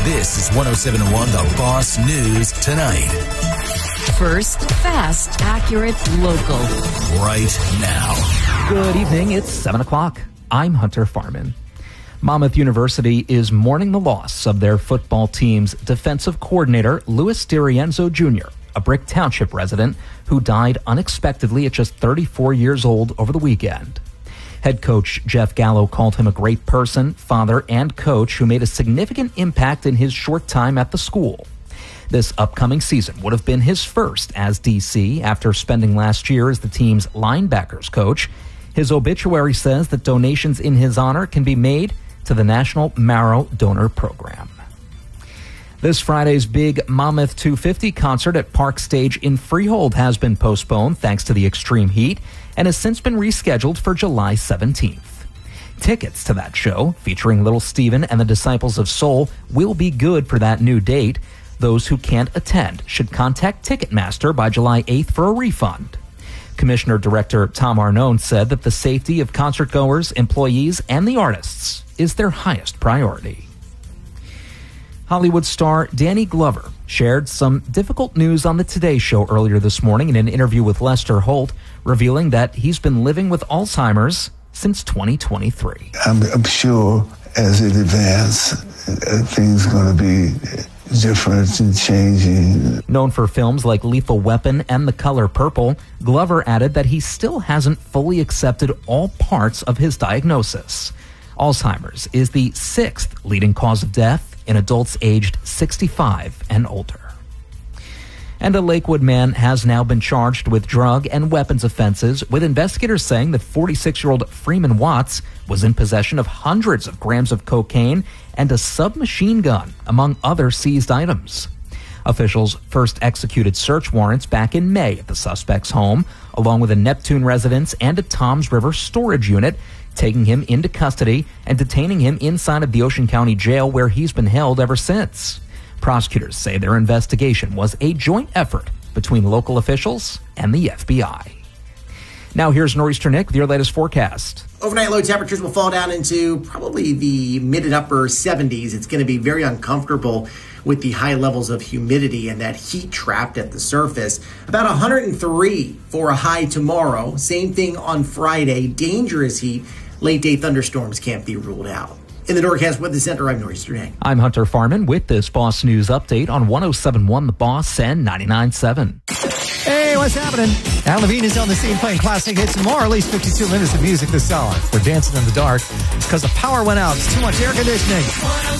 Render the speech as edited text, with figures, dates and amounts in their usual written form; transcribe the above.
This is 107.1 The Boss News Tonight. First, fast, accurate, local. Right now. Good evening. It's 7 o'clock. I'm Hunter Farman. Monmouth University is mourning the loss of their football team's defensive coordinator, Louis DiRienzo Jr., a Brick Township resident who died unexpectedly at just 34 years old over the weekend. Head coach Jeff Gallo called him a great person, father, and coach who made a significant impact in his short time at the school. This upcoming season would have been his first as DC after spending last year as the team's linebackers coach. His obituary says that donations in his honor can be made to the National Marrow Donor Program. This Friday's big Monmouth 250 concert at Park Stage in Freehold has been postponed thanks to the extreme heat and has since been rescheduled for July 17th. Tickets to that show, featuring Little Steven and the Disciples of Soul, will be good for that new date. Those who can't attend should contact Ticketmaster by July 8th for a refund. Commissioner Director Tom Arnone said that the safety of concertgoers, employees, and the artists is their highest priority. Hollywood star Danny Glover shared some difficult news on the Today Show earlier this morning in an interview with Lester Holt, revealing that he's been living with Alzheimer's since 2023. I'm sure as it advances, things are going to be different and changing. Known for films like Lethal Weapon and The Color Purple, Glover added that he still hasn't fully accepted all parts of his diagnosis. Alzheimer's is the 6th leading cause of death in adults aged 65 and older. And a Lakewood man has now been charged with drug and weapons offenses, with investigators saying that 46-year-old Freeman Watts was in possession of hundreds of grams of cocaine and a submachine gun, among other seized items. Officials first executed search warrants back in May at the suspect's home, along with a Neptune residence and a Toms River storage unit, taking him into custody and detaining him inside of the Ocean County Jail, where he's been held ever since. Prosecutors say their investigation was a joint effort between local officials and the FBI. Now here's Nor'easter Nick with your latest forecast. Overnight low temperatures will fall down into probably the mid and upper 70s. It's going to be very uncomfortable with the high levels of humidity and that heat trapped at the surface. About 103 for a high tomorrow. Same thing on Friday. Dangerous heat. Late day thunderstorms can't be ruled out. In the Norcast Weather Center, I'm Nor'easter Nick. I'm Hunter Farman with this Boss News update on 107.1 The Boss and 99.7. Hey, what's happening? Al Levine is on the scene playing classic hits and more. At least 52 minutes of music this hour. We're dancing in the dark because the power went out. It's too much air conditioning.